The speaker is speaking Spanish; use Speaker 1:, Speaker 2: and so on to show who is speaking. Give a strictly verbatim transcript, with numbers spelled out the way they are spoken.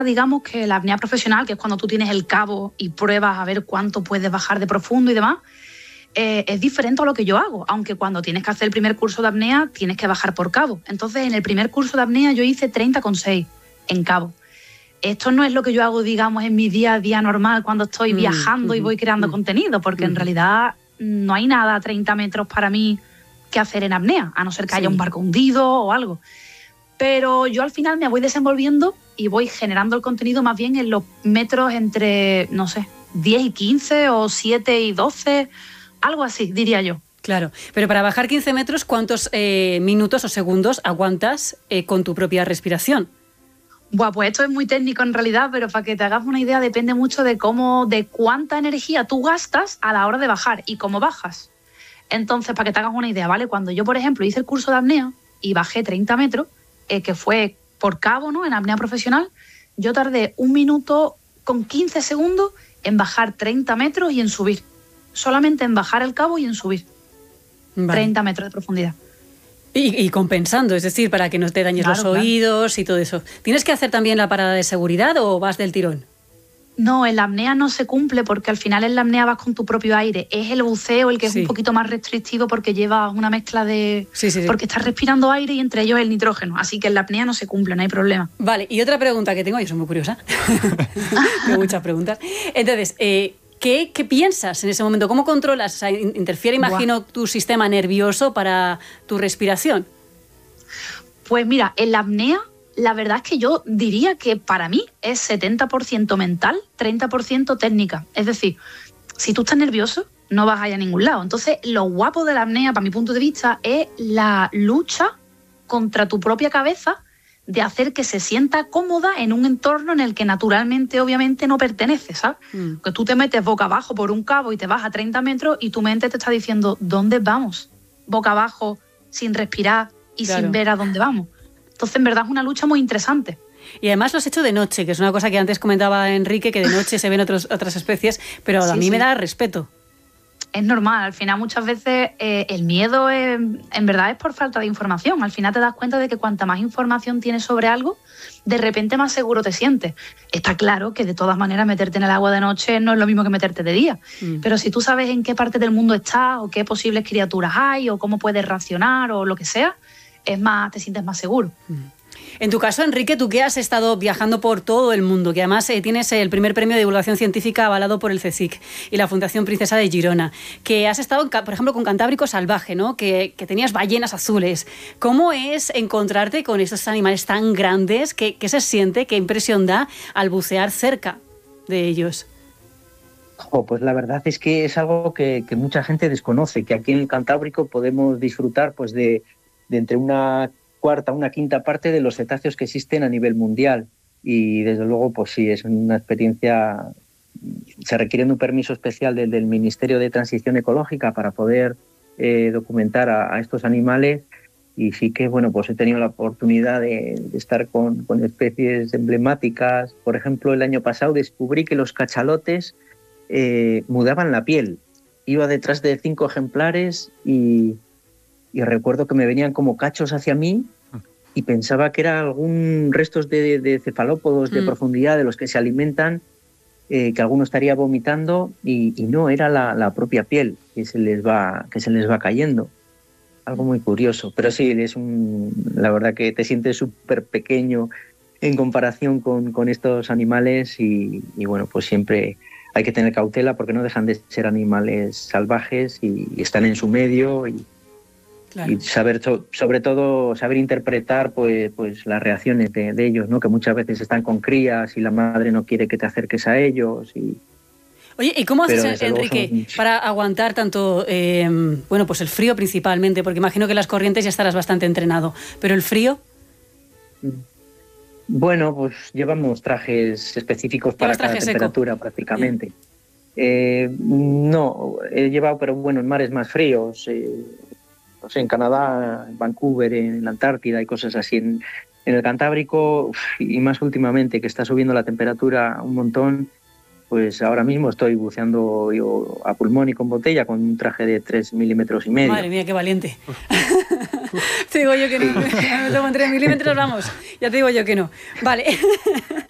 Speaker 1: digamos que la apnea profesional, que es cuando tú tienes el cabo y pruebas a ver cuánto puedes bajar de profundo y demás, eh, es diferente a lo que yo hago, aunque cuando tienes que hacer el primer curso de apnea tienes que bajar por cabo. Entonces, en el primer curso de apnea yo hice treinta coma seis en cabo. Esto no es lo que yo hago, digamos, en mi día a día normal cuando estoy mm, viajando mm, y voy creando mm, contenido, porque mm. en realidad no hay nada a treinta metros para mí que hacer en apnea, a no ser que sí. haya un barco hundido o algo. Pero yo al final me voy desenvolviendo y voy generando el contenido más bien en los metros entre, no sé, diez y quince o siete y doce, algo así, diría yo.
Speaker 2: Claro, pero para bajar quince metros, ¿cuántos eh, minutos o segundos aguantas eh, con tu propia respiración?
Speaker 1: Buah, pues esto es muy técnico en realidad, pero para que te hagas una idea depende mucho de cómo, de cuánta energía tú gastas a la hora de bajar y cómo bajas. Entonces, para que te hagas una idea, ¿vale? Cuando yo, por ejemplo, hice el curso de apnea y bajé treinta metros, eh, que fue por cabo, ¿no? En apnea profesional, yo tardé un minuto con quince segundos en bajar treinta metros y en subir. Solamente en bajar el cabo y en subir. Vale. treinta metros de profundidad.
Speaker 2: Y, y compensando, es decir, para que no te dañes claro, los oídos claro. y todo eso. ¿Tienes que hacer también la parada de seguridad o vas del tirón?
Speaker 1: No, en la apnea no se cumple porque al final en la apnea vas con tu propio aire. Es el buceo el que es sí. un poquito más restrictivo porque lleva una mezcla de... Sí, sí, sí. Porque estás respirando aire y entre ellos el nitrógeno. Así que en la apnea no se cumple, no hay problema.
Speaker 2: Vale, y otra pregunta que tengo, yo soy muy curiosa. Tengo muchas preguntas. Entonces, eh, ¿qué, ¿qué piensas en ese momento? ¿Cómo controlas? O sea, ¿interfiere, imagino, Buah. tu sistema nervioso para tu respiración?
Speaker 1: Pues mira, en la apnea... La verdad es que yo diría que para mí es setenta por ciento mental, treinta por ciento técnica. Es decir, si tú estás nervioso, no vas a ir a ningún lado. Entonces, lo guapo de la apnea, para mi punto de vista, es la lucha contra tu propia cabeza de hacer que se sienta cómoda en un entorno en el que naturalmente, obviamente, no pertenece, ¿sabes? Mm. Que tú te metes boca abajo por un cabo y te vas a treinta metros y tu mente te está diciendo, ¿dónde vamos? Boca abajo, sin respirar y claro. sin ver a dónde vamos. Entonces, en verdad, es una lucha muy interesante.
Speaker 2: Y además lo has hecho de noche, que es una cosa que antes comentaba Enrique, que de noche se ven otros, otras especies, pero sí, a mí sí. me da respeto.
Speaker 1: Es normal, al final muchas veces eh, el miedo es, en verdad es por falta de información. Al final te das cuenta de que cuanta más información tienes sobre algo, de repente más seguro te sientes. Está claro que de todas maneras meterte en el agua de noche no es lo mismo que meterte de día. Mm. Pero si tú sabes en qué parte del mundo estás, o qué posibles criaturas hay, o cómo puedes reaccionar, o lo que sea, es más, te sientes más seguro.
Speaker 2: En tu caso, Enrique, tú que has estado viajando por todo el mundo, que además eh, tienes el primer premio de divulgación científica avalado por el CSIC y la Fundación Princesa de Girona, que has estado, por ejemplo, con Cantábrico Salvaje, ¿no? que, que tenías ballenas azules. ¿Cómo es encontrarte con estos animales tan grandes? ¿Qué, qué se siente? ¿Qué impresión da al bucear cerca de ellos?
Speaker 3: Oh, pues la verdad es que es algo que, que mucha gente desconoce, que aquí en el Cantábrico podemos disfrutar pues de de entre una cuarta, una quinta parte de los cetáceos que existen a nivel mundial. Y desde luego, pues sí, es una experiencia... Se requiere un permiso especial del, del Ministerio de Transición Ecológica para poder eh, documentar a, a estos animales. Y sí que, bueno, pues he tenido la oportunidad de, de estar con, con especies emblemáticas. Por ejemplo, el año pasado descubrí que los cachalotes eh, mudaban la piel. Iba detrás de cinco ejemplares y... Y recuerdo que me venían como cachos hacia mí y pensaba que era algún restos de, de cefalópodos de mm. profundidad de los que se alimentan, eh, que alguno estaría vomitando y, y no, era la, la propia piel que se les va, que se les va cayendo. Algo muy curioso. Pero sí, es un, la verdad que te sientes súper pequeño en comparación con, con estos animales y, y bueno, pues siempre hay que tener cautela porque no dejan de ser animales salvajes y, y están en su medio y Claro. Y saber, sobre todo, saber interpretar pues, pues las reacciones de, de ellos, ¿no? Que muchas veces están con crías y la madre no quiere que te acerques a ellos. Y...
Speaker 2: Oye, ¿y cómo haces, Pero, Enrique, son... para aguantar tanto, eh, bueno, pues el frío principalmente? Porque imagino que las corrientes ya estarás bastante entrenado, pero ¿el frío?
Speaker 3: Bueno, pues llevamos trajes específicos para cada temperatura seco? prácticamente. Mm. Eh, no, he llevado, pero bueno, en mares más fríos. Eh, No sé, en Canadá, en Vancouver, en la Antártida y cosas así. En, en el Cantábrico, uf, y más últimamente, que está subiendo la temperatura un montón, pues ahora mismo estoy buceando yo a pulmón y con botella con un traje de tres milímetros y medio.
Speaker 2: Madre mía, qué valiente. Te digo yo que no. Me tomo en tres milímetros, vamos. Ya te digo yo que no. Vale.